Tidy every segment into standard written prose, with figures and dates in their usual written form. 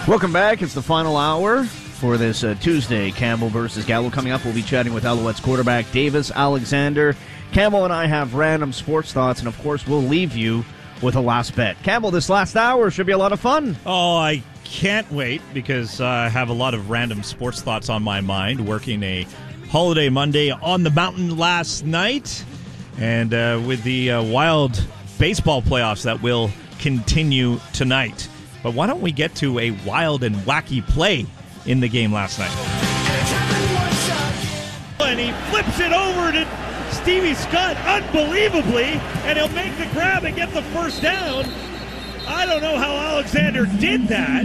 Welcome back. It's the final hour for this Tuesday, Campbell versus Gallo. Coming up, we'll be chatting with Alouettes quarterback Davis Alexander. Campbell and I have random sports thoughts, and of course, we'll leave you with a last bet. Campbell, this last hour should be a lot of fun. Oh, I can't wait because I have a lot of random sports thoughts on my mind, working a holiday Monday on the mountain last night, and with the wild baseball playoffs that will continue tonight. But why don't we get to a wild and wacky play in the game last night? And he flips it over to Stevie Scott unbelievably, and he'll make the grab and get the first down. I don't know how Alexander did that.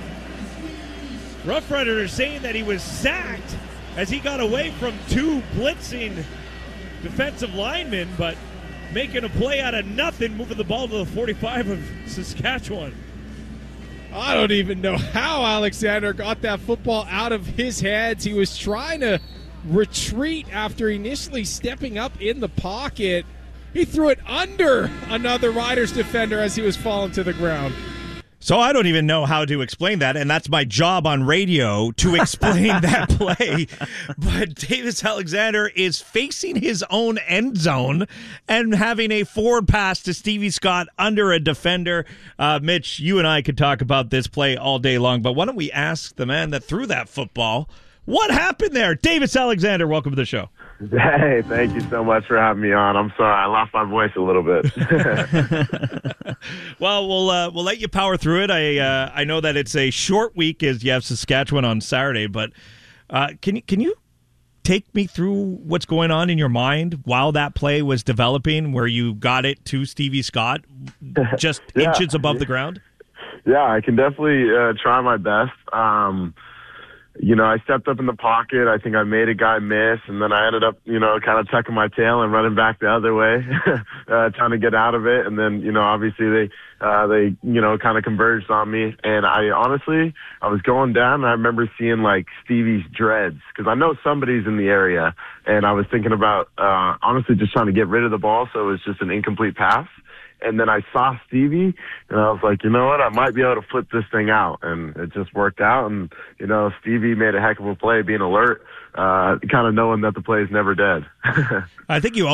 Rough Riders are saying that he was sacked as he got away from two blitzing defensive linemen, but making a play out of nothing, moving the ball to the 45 of Saskatchewan. I don't even know how Alexander got that football out of his hands. He was trying to retreat after initially stepping up in the pocket. He threw it under another Riders defender as he was falling to the ground. So I don't even know how to explain that, and that's my job on radio, to explain that play. But Davis Alexander is facing his own end zone and having a forward pass to Stevie Scott under a defender. Mitch, you and I could talk about this play all day long, but why don't we ask the man that threw that football, what happened there? Davis Alexander, welcome to the show. Hey, thank you so much for having me on. I'm sorry, I lost my voice a little bit. Well, we'll let you power through it. I know that it's a short week as you have Saskatchewan on Saturday, but can you take me through what's going on in your mind while that play was developing, where you got it to Stevie Scott just inches above the ground? Yeah, I can definitely try my best. I stepped up in the pocket. I think I made a guy miss, and then I ended up, kind of tucking my tail and running back the other way, trying to get out of it. And then, obviously they kind of converged on me. And I was going down, and I remember seeing, like, Stevie's dreads, because I know somebody's in the area. And I was thinking about, honestly, just trying to get rid of the ball, so it was just an incomplete pass. And then I saw Stevie, and I was like, you know what, I might be able to flip this thing out. And it just worked out. And, Stevie made a heck of a play, being alert, kind of knowing that the play is never dead. I think you